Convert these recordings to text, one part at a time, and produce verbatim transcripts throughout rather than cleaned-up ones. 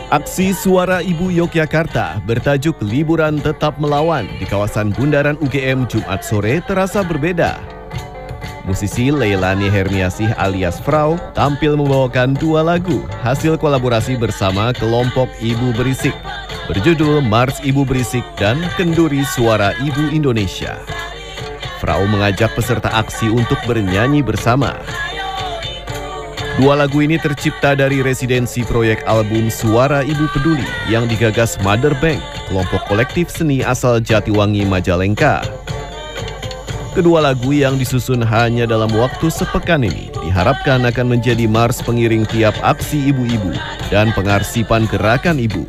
Aksi Suara Ibu Yogyakarta bertajuk Liburan Tetap Melawan di kawasan Bundaran U G M Jumat sore terasa berbeda. Musisi Leilani Hermiasih alias Frau tampil membawakan dua lagu hasil kolaborasi bersama kelompok Ibu Berisik berjudul Mars Ibu Berisik dan Kenduri Suara Ibu Indonesia. Frau mengajak peserta aksi untuk bernyanyi bersama. Dua lagu ini tercipta dari residensi proyek album Suara Ibu Peduli yang digagas Mother Bank, kelompok kolektif seni asal Jatiwangi, Majalengka. Kedua lagu yang disusun hanya dalam waktu sepekan ini diharapkan akan menjadi mars pengiring tiap aksi ibu-ibu dan pengarsipan gerakan ibu.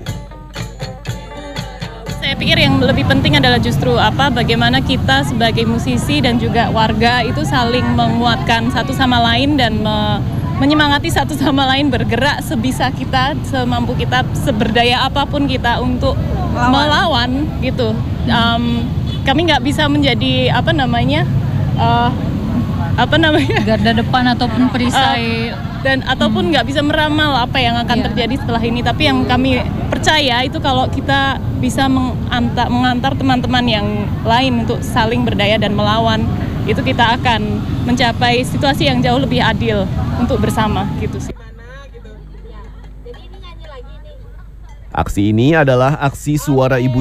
Saya pikir yang lebih penting adalah justru apa bagaimana kita sebagai musisi dan juga warga itu saling menguatkan satu sama lain dan me menyemangati satu sama lain bergerak sebisa kita, semampu kita, seberdaya apapun kita untuk melawan, melawan gitu. Um, kami nggak bisa menjadi apa namanya, uh, apa namanya garda depan ataupun perisai uh, dan ataupun nggak hmm. bisa meramal apa yang akan yeah. terjadi setelah ini. Tapi yang kami percaya itu kalau kita bisa mengantar, mengantar teman-teman yang lain untuk saling berdaya dan melawan, itu kita akan mencapai situasi yang jauh lebih adil untuk bersama gitu sih. Aksi ini adalah aksi Suara Ibu